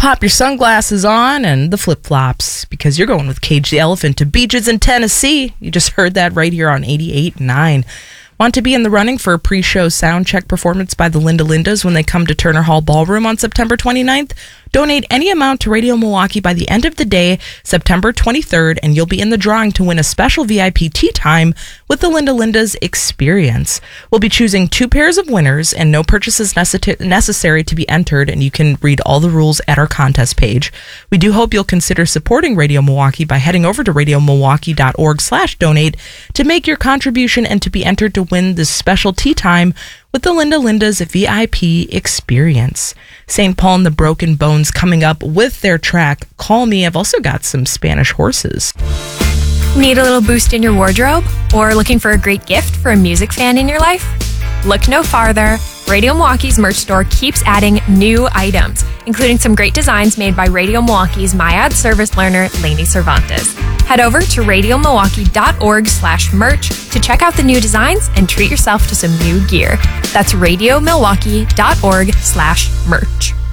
pop your sunglasses on and the flip-flops because you're going with Cage the Elephant to beaches in Tennessee. You just heard that right here on 88.9. Want to be in the running for a pre-show sound check performance by the Linda Lindas when they come to Turner Hall Ballroom on September 29th? Donate any amount to Radio Milwaukee by the end of the day, September 23rd, and you'll be in the drawing to win a special VIP tea time with the Linda Lindas experience. We'll be choosing 2 pairs of winners and no purchases necessary to be entered, and you can read all the rules at our contest page. We do hope you'll consider supporting Radio Milwaukee by heading over to radiomilwaukee.org/donate to make your contribution and to be entered to win this special tea time with the Linda Lindas VIP experience. St. Paul and the Broken Bones coming up with their track, Call Me. I've also got some Spanish horses. Need a little boost in your wardrobe? Or looking for a great gift for a music fan in your life? Look no farther. Radio Milwaukee's merch store keeps adding new items, including some great designs made by Radio Milwaukee's MyAd service learner, Lainey Cervantes. Head over to radiomilwaukee.org/merch to check out the new designs and treat yourself to some new gear. That's radiomilwaukee.org/merch.